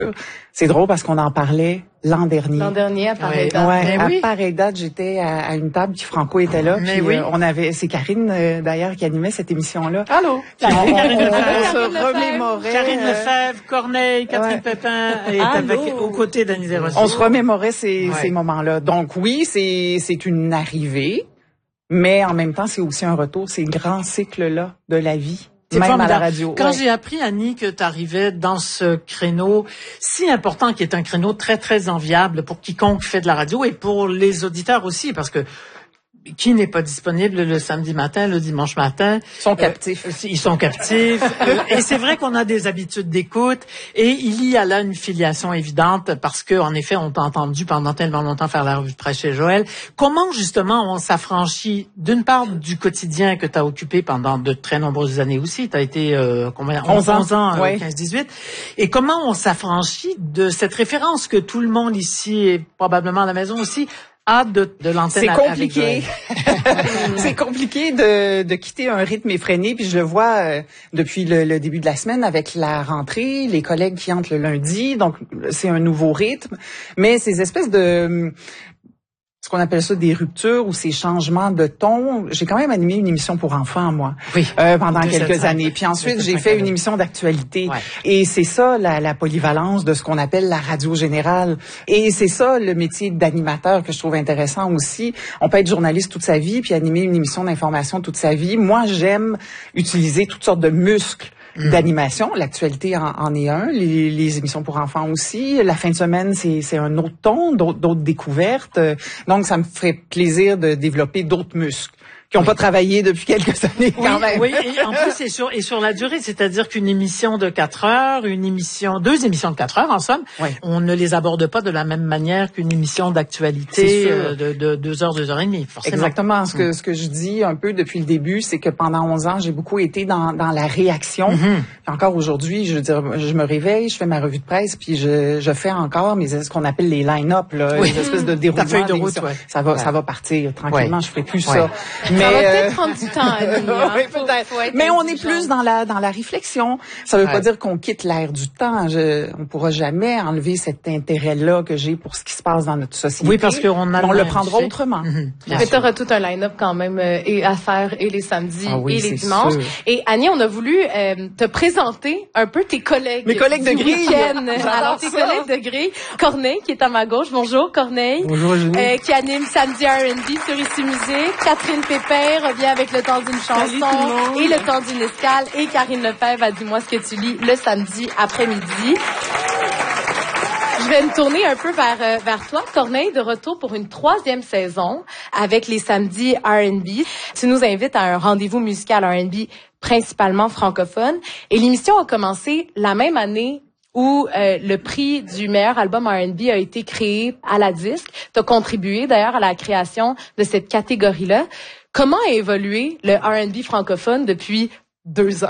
C'est drôle parce qu'on en parlait l'an dernier. L'an dernier, à pareille date. Ouais, à pareille date, j'étais à une table, puis Franco était là. Mais puis c'est Karine, d'ailleurs, qui animait cette émission-là. Allô? On se remémorait. Karine Lefebvre, Corneille, Catherine Pépin, et aux côtés d'Annie Desrosiers. On se remémorait ces moments-là. Donc oui, c'est une arrivée, mais en même temps, c'est aussi un retour, ces grands cycles-là de la vie. C'est même formidable. à la radio. Quand j'ai appris, Annie, que tu arrivais dans ce créneau si important, qui est un créneau très, très enviable pour quiconque fait de la radio et pour les auditeurs aussi, parce que qui n'est pas disponible le samedi matin, le dimanche matin? Ils sont captifs. Ils sont captifs. Et c'est vrai qu'on a des habitudes d'écoute. Et il y a là une filiation évidente parce que, en effet, on t'a entendu pendant tellement longtemps faire la revue de presse chez Joël. Comment, justement, on s'affranchit d'une part du quotidien que tu as occupé pendant de très nombreuses années aussi? Tu as été, 11 ans, 15-18. Et comment on s'affranchit de cette référence que tout le monde ici, et probablement à la maison aussi, de l'antenne. C'est compliqué. C'est compliqué de quitter un rythme effréné. Puis je le vois depuis le début de la semaine avec la rentrée, les collègues qui entrent le lundi. Donc, c'est un nouveau rythme. Mais ces espèces de... ce qu'on appelle ça des ruptures ou ces changements de ton. J'ai quand même animé une émission pour enfants, moi, pendant quelques années. Puis ensuite, j'ai fait une émission d'actualité. Ouais. Et c'est ça, la polyvalence de ce qu'on appelle la radio générale. Et c'est ça, le métier d'animateur que je trouve intéressant aussi. On peut être journaliste toute sa vie puis animer une émission d'information toute sa vie. Moi, j'aime utiliser toutes sortes de muscles d'animation. L'actualité en est un, les émissions pour enfants aussi. La fin de semaine, c'est un autre ton, d'autres découvertes. Donc, ça me ferait plaisir de développer d'autres muscles qui n'ont pas travaillé depuis quelques années quand même. Oui, et en plus, et sur la durée, c'est-à-dire qu'une émission de 4 heures, deux émissions de 4 heures, en somme, on ne les aborde pas de la même manière qu'une émission d'actualité de 2 heures, 2 heures et demie, forcément. Exactement. Ce que je dis un peu depuis le début, c'est que pendant 11 ans, j'ai beaucoup été dans la réaction. Encore aujourd'hui, je veux dire, je me réveille, je fais ma revue de presse, puis je fais encore ce qu'on appelle les line-up, là, les espèces de déroulement. Ta feuille de route, ça va partir tranquillement. Je ferai plus ça. Mais ça va peut-être prendre du temps, Annie. Oui, peut-être. Mais on est plus dans la réflexion. Ça veut pas dire qu'on quitte l'air du temps. On pourra jamais enlever cet intérêt-là que j'ai pour ce qui se passe dans notre société. Oui, parce qu'on on le prendra autrement. Mais tu auras tout un line-up quand même à faire et les samedis et les dimanches. Sûr. Et Annie, on a voulu te présenter un peu tes collègues. Mes collègues de grille. Alors, tes collègues de grille. Corneille, qui est à ma gauche. Bonjour, Corneille. Bonjour, Eugénie. Qui anime Samedi R&B sur Ici Musique. Catherine Pépin revient avec Le temps d'une chanson et Le temps d'une escale. Et Karine Lefebvre a Dis-moi ce que tu lis le samedi après-midi. Je vais me tourner un peu vers toi, Corneille, de retour pour une 3e saison avec les samedis R&B. Tu nous invites à un rendez-vous musical R&B principalement francophone. Et l'émission a commencé la même année où le prix du meilleur album R&B a été créé à la disque. Tu as contribué d'ailleurs à la création de cette catégorie-là. Comment a évolué le R&B francophone depuis 2 ans?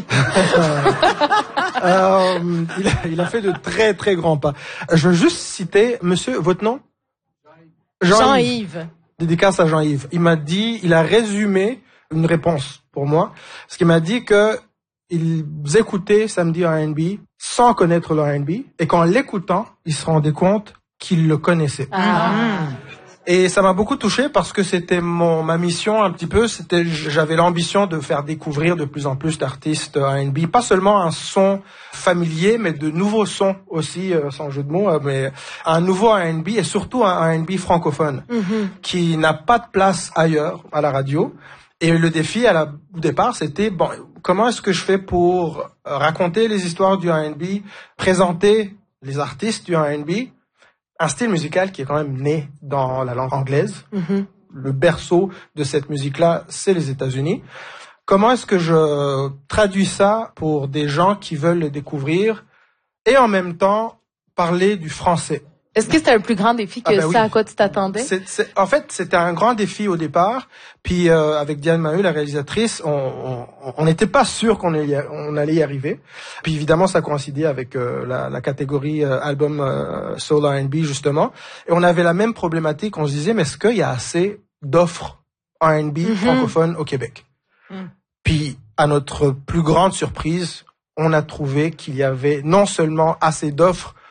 Il a fait de très très grands pas. Je veux juste citer, monsieur, votre nom? Jean-Yves. Dédicace à Jean-Yves. Il a résumé une réponse pour moi. Parce qu'il m'a dit que ils écoutaient Samedi R&B sans connaître le R&B et qu'en l'écoutant, ils se rendaient compte qu'ils le connaissaient. Et ça m'a beaucoup touché parce que c'était ma mission un petit peu. J'avais l'ambition de faire découvrir de plus en plus d'artistes R&B, pas seulement un son familier, mais de nouveaux sons aussi, sans jeu de mots, mais un nouveau R&B et surtout un R&B francophone qui n'a pas de place ailleurs à la radio. Et le défi au départ, c'était comment est-ce que je fais pour raconter les histoires du R&B, présenter les artistes du R&B, un style musical qui est quand même né dans la langue anglaise. Le berceau de cette musique-là, c'est les États-Unis. Comment est-ce que je traduis ça pour des gens qui veulent le découvrir et en même temps parler du français? Est-ce que c'était un plus grand défi que ça à quoi tu t'attendais? En fait, c'était un grand défi au départ. Puis avec Diane Maheu, la réalisatrice, on n'était pas sûr qu'on allait y arriver. Puis évidemment, ça coïncidait avec la catégorie album Soul R&B justement. Et on avait la même problématique. On se disait, mais est-ce qu'il y a assez d'offres R&B francophones au Québec? Puis à notre plus grande surprise, on a trouvé qu'il y avait non seulement assez d'offres